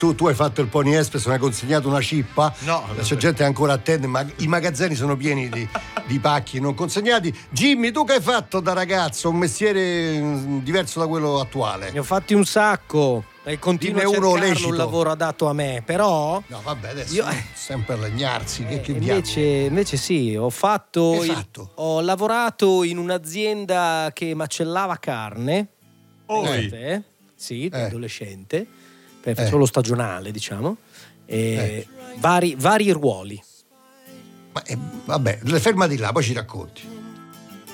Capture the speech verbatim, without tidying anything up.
Tu, tu hai fatto il Pony Express, non hai consegnato una cippa? No. C'è gente che ancora attende, ma i magazzini sono pieni di, di pacchi non consegnati. Jimmy, tu che hai fatto da ragazzo? Un mestiere mh, diverso da quello attuale? Ne ho fatti un sacco e continuo Di a cercarlo neurolecito. un lavoro adatto a me, però No, vabbè, adesso Io- sempre a lagnarsi. Che, eh, che invece, diavolo. invece sì, ho fatto, Che hai il- fatto? ho lavorato in un'azienda che macellava carne. Oi. Pensate, sì, da Eh. adolescente, per- facevo Eh. lo stagionale, diciamo, e Eh. vari, vari ruoli. Ma, eh, vabbè, fermati là, poi ci racconti.